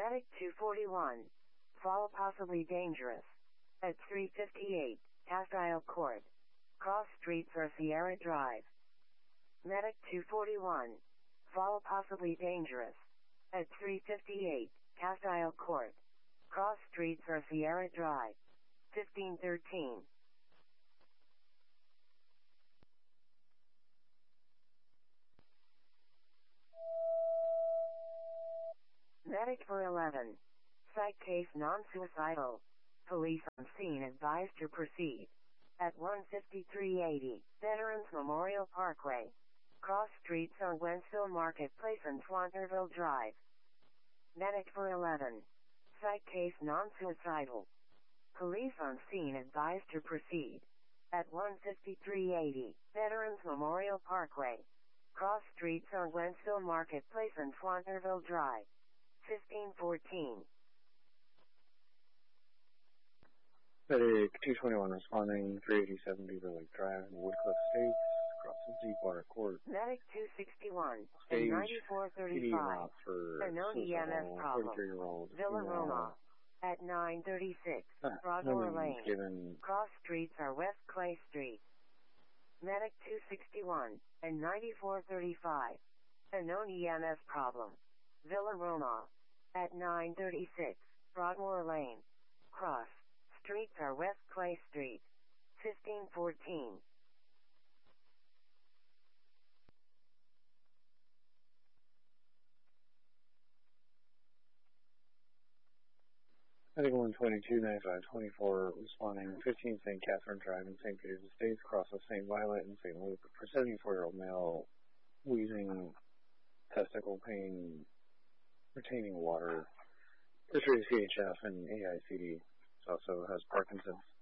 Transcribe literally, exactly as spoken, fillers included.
Medic two forty-one. Fall possibly dangerous. At three fifty-eight, Castile Court. Cross Street for Sierra Drive. Medic two forty-one. Fall possibly dangerous. At three fifty-eight, Castile Court. Cross Street for Sierra Drive. fifteen thirteen. Medic for eleven. Psych case non-suicidal. Police on scene advised to proceed. At one fifty-three eighty, Veterans Memorial Parkway. Cross streets on Wentzville Marketplace and Swanterville Drive. Medic for eleven. Psych case non-suicidal. Police on scene advised to proceed. At one fifty-three eighty, Veterans Memorial Parkway. Cross streets on Wentzville Marketplace and Swanterville Drive. fifteen fourteen. Medic two twenty-one responding, three eighty-seven Beaver Lake Drive, Woodcliff Estates, across the Deepwater Court. Medic two sixty-one Stage and ninety-four thirty-five. Unknown E M S problem. forty-three-year-old Villa Roma. At nine thirty-six, ah, Broadmoor no Lane. Given. Cross streets are West Clay Street. Medic two sixty-one and ninety-four thirty-five. Unknown E M S problem. Villa Roma. At nine thirty-six, Broadmoor Lane. Cross streets are West Clay Street. fifteen fourteen. Medic one twenty-two, ninety-five twenty-four responding, fifteen Saint Catherine Drive in Saint Peter's Estates, across the Saint Violet and Saint Luke, for seventy-four-year-old male, wheezing, testicle pain, retaining water, history of C H F and A I C D, also has Parkinson's.